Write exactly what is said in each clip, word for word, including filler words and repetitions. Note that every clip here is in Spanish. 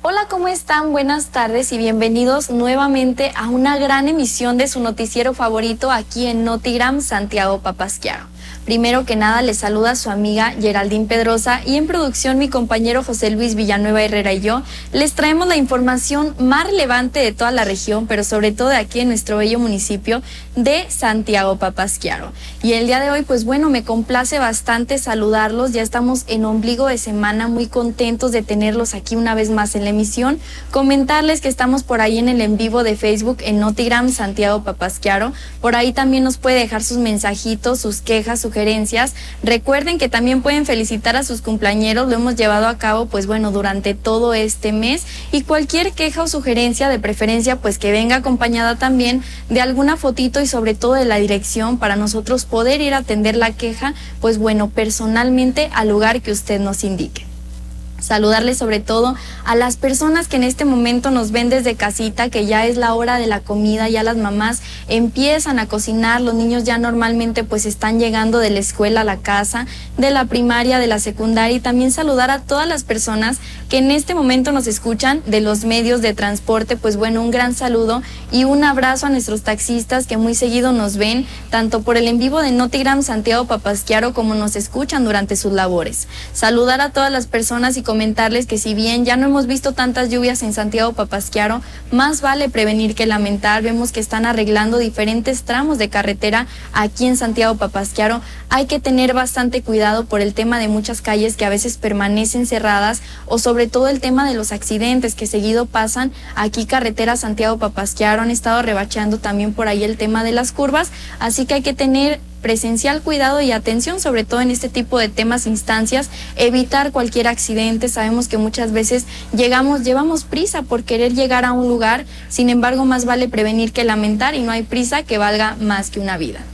Hola, ¿cómo están? Buenas tardes y bienvenidos nuevamente a una gran emisión de su noticiero favorito aquí en Notigram Santiago Papasquiaro. Primero que nada les saluda su amiga Geraldine Pedrosa y en producción mi compañero José Luis Villanueva Herrera y yo les traemos la información más relevante de toda la región, pero sobre todo de aquí en nuestro bello municipio de Santiago Papasquiaro. Y el día de hoy, pues bueno, me complace bastante saludarlos, ya estamos en ombligo de semana, muy contentos de tenerlos aquí una vez más en la emisión, comentarles que estamos por ahí en el en vivo de Facebook en Notigram Santiago Papasquiaro, por ahí también nos puede dejar sus mensajitos, sus quejas, sugerencias. Recuerden que también pueden felicitar a sus cumpleañeros, lo hemos llevado a cabo pues bueno durante todo este mes, y cualquier queja o sugerencia de preferencia pues que venga acompañada también de alguna fotito y sobre todo de la dirección para nosotros poder ir a atender la queja pues bueno personalmente al lugar que usted nos indique. Saludarles sobre todo a las personas que en este momento nos ven desde casita, que ya es la hora de la comida, ya las mamás empiezan a cocinar, los niños ya normalmente pues están llegando de la escuela a la casa, de la primaria, de la secundaria, y también saludar a todas las personas que en este momento nos escuchan de los medios de transporte, pues bueno, un gran saludo y un abrazo a nuestros taxistas que muy seguido nos ven, tanto por el en vivo de Notigram Santiago Papasquiaro como nos escuchan durante sus labores. Saludar a todas las personas y comentarles que si bien ya no hemos visto tantas lluvias en Santiago Papasquiaro, más vale prevenir que lamentar. Vemos que están arreglando diferentes tramos de carretera aquí en Santiago Papasquiaro. Hay que tener bastante cuidado por el tema de muchas calles que a veces permanecen cerradas, o sobre todo el tema de los accidentes que seguido pasan aquí carretera Santiago Papasquiaro. Han estado rebacheando también por ahí el tema de las curvas, así que hay que tener presencial cuidado y atención, sobre todo en este tipo de temas, instancias, evitar cualquier accidente. Sabemos que muchas veces llegamos, llevamos prisa por querer llegar a un lugar, sin embargo más vale prevenir que lamentar, y no hay prisa que valga más que una vida.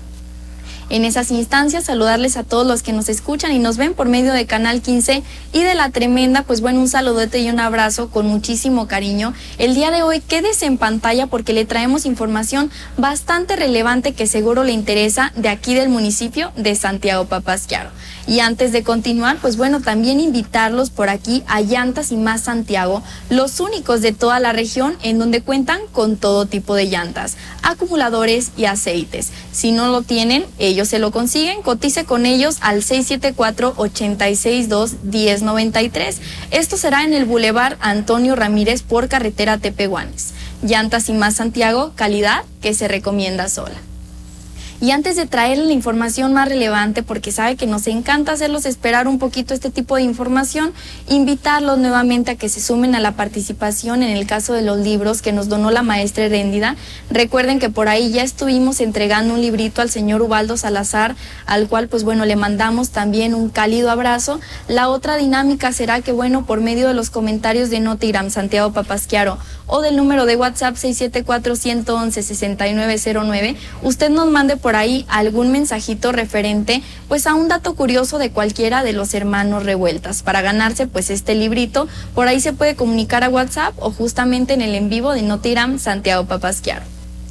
En esas instancias, saludarles a todos los que nos escuchan y nos ven por medio de Canal quince y de La Tremenda, pues bueno, un saludote y un abrazo con muchísimo cariño. El día de hoy quédese en pantalla porque le traemos información bastante relevante que seguro le interesa de aquí del municipio de Santiago Papasquiaro. Y antes de continuar, pues bueno, también invitarlos por aquí a Llantas y Más Santiago, los únicos de toda la región en donde cuentan con todo tipo de llantas, acumuladores y aceites. Si no lo tienen, ellos se lo consiguen. Cotice con ellos al seis siete cuatro, ocho seis dos, uno cero nueve tres. Esto será en el Boulevard Antonio Ramírez por carretera Tepehuanes. Llantas y Más Santiago, calidad que se recomienda sola. Y antes de traerle la información más relevante, porque sabe que nos encanta hacerlos esperar un poquito este tipo de información, invitarlos nuevamente a que se sumen a la participación en el caso de los libros que nos donó la maestra Heréndida. Recuerden que por ahí ya estuvimos entregando un librito al señor Ubaldo Salazar, al cual pues bueno le mandamos también un cálido abrazo. La otra dinámica será que bueno, por medio de los comentarios de Notigram Santiago Papasquiaro o del número de WhatsApp seis siete cuatro, uno uno uno, seis nueve cero nueve, usted nos mande por ahí algún mensajito referente pues a un dato curioso de cualquiera de los hermanos Revueltas para ganarse pues este librito. Por ahí se puede comunicar a WhatsApp o justamente en el en vivo de Notigram Santiago Papasquiaro.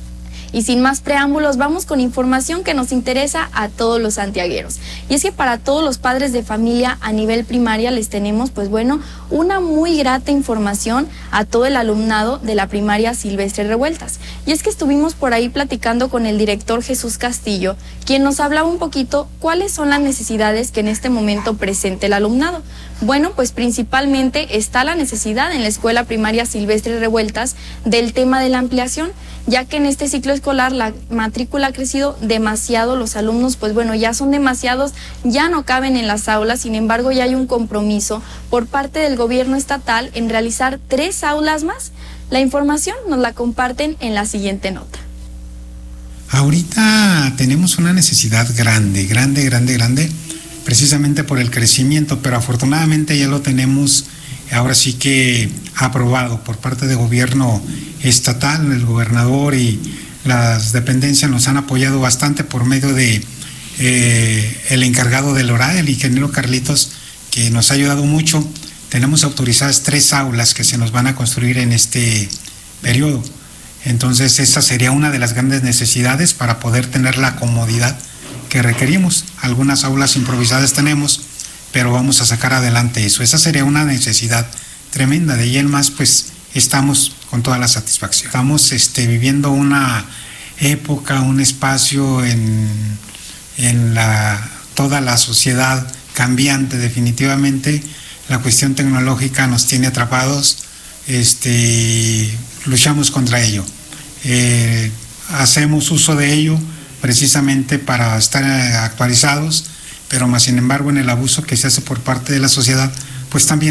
Y sin más preámbulos, vamos con información que nos interesa a todos los santiagueros. Y es que para todos los padres de familia a nivel primaria les tenemos, pues bueno, una muy grata información a todo el alumnado de la primaria Silvestre Revueltas. Y es que estuvimos por ahí platicando con el director Jesús Castillo, quien nos hablaba un poquito cuáles son las necesidades que en este momento presenta el alumnado. Bueno, pues principalmente está la necesidad en la escuela primaria Silvestre Revueltas del tema de la ampliación, ya que en este ciclo escolar la matrícula ha crecido demasiado, los alumnos pues bueno ya son demasiados, ya no caben en las aulas. Sin embargo, ya hay un compromiso por parte del gobierno estatal en realizar tres aulas más. La información nos la comparten en la siguiente nota. Ahorita tenemos una necesidad grande, grande, grande, grande, precisamente por el crecimiento, pero afortunadamente ya lo tenemos ahora sí que aprobado por parte del gobierno estatal. El gobernador y las dependencias nos han apoyado bastante por medio de eh, el encargado del O R A, el ingeniero Carlitos, que nos ha ayudado mucho. Tenemos autorizadas tres aulas que se nos van a construir en este periodo. Entonces esa sería una de las grandes necesidades para poder tener la comodidad que requerimos. Algunas aulas improvisadas tenemos, pero vamos a sacar adelante eso. Esa sería una necesidad tremenda. De ahí en más, pues estamos con toda la satisfacción. Estamos este, viviendo una época, un espacio en, en la, toda la sociedad cambiante. Definitivamente la cuestión tecnológica nos tiene atrapados, este, luchamos contra ello, eh, hacemos uso de ello precisamente para estar actualizados, pero más sin embargo en el abuso que se hace por parte de la sociedad, pues también